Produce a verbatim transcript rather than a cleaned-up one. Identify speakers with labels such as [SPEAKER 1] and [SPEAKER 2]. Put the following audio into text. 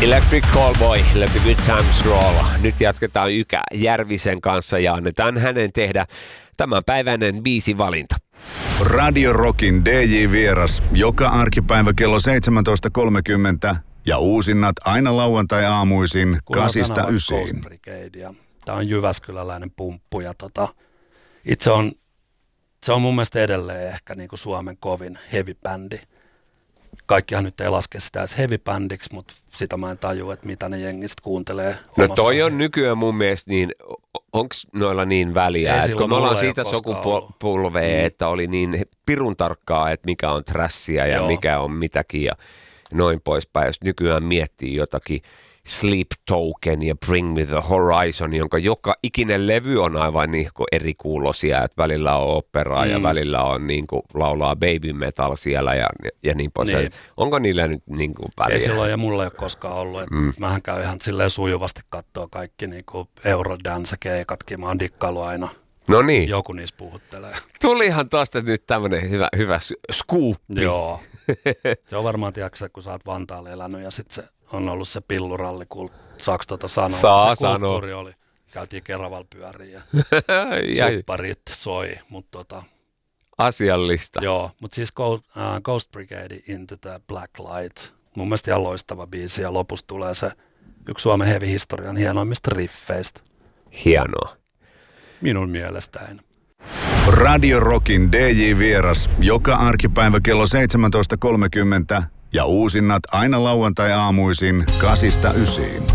[SPEAKER 1] Electric Callboy, Let the Good Times Roll. Nyt jatketaan Ykä Järvisen kanssa ja annetaan hänen tehdä tämänpäiväinen biisivalinta.
[SPEAKER 2] Radio Rockin D J-vieras joka arkipäivä kello seitsemäntoista kolmekymmentä ja uusinnat aina lauantai-aamuisin kasista ysiin.
[SPEAKER 3] Tämä on jyväskyläläinen pumppu ja tota, itse on, se on mun mielestä edelleen ehkä niinku Suomen kovin heavy-bändi. Kaikkihan nyt ei laske sitä edes heavy-bändiksi, mutta sitä mä en tajua, että mitä ne jengistä kuuntelee.
[SPEAKER 1] No toi on nykyään mun mielestä niin, onko noilla niin väliä, että kun me ollaan siitä sukupolvea, mm. että oli niin pirun tarkkaa, että mikä on trässiä ja Joo. mikä on mitäkin ja noin poispäin. Jos nykyään miettii jotakin Sleep Token ja Bring Me the Horizon, jonka joka ikinen levy on aivan niin kuin eri kuulosia, että välillä on operaa mm. ja välillä on niin kuin laulaa baby metal siellä ja, ja niin pois. Niin. Onko niillä nyt niin kuin väliä?
[SPEAKER 3] Ei silloin ja mulla ei ole koskaan ollut. Että mm. mähän käyn ihan silleen sujuvasti katsoa kaikki niin kuin Eurodance-keikatkin. Mä oon dikkaillut aina.
[SPEAKER 1] No niin.
[SPEAKER 3] Joku niistä puhuttelee.
[SPEAKER 1] Tulihan tosta nyt tämmönen hyvä, hyvä skuuppi.
[SPEAKER 3] Joo. Se on varmaan, tiedätkö, kun sä oot Vantaalle elänyt ja sit se on ollut se pilluralli, kun saaks tuota sanoa?
[SPEAKER 1] Saa
[SPEAKER 3] se
[SPEAKER 1] sanoa.
[SPEAKER 3] Kulttuuri oli. Käytiin Keravalla pyöriin ja supparit soi, mutta tota...
[SPEAKER 1] Asiallista.
[SPEAKER 3] Joo, mutta siis Ghost, uh, Ghost Brigade Into the Black Light. Mun mielestä ihan loistava biisi ja lopussa tulee se yksi Suomen heavy-historian hienoimmista riffeistä.
[SPEAKER 1] Hienoa.
[SPEAKER 3] Minun mielestäni.
[SPEAKER 2] Radio Rockin D J-vieras joka arkipäivä kello seitsemäntoista kolmekymmentä ja uusinnat aina lauantai-aamuisin kasista ysiin.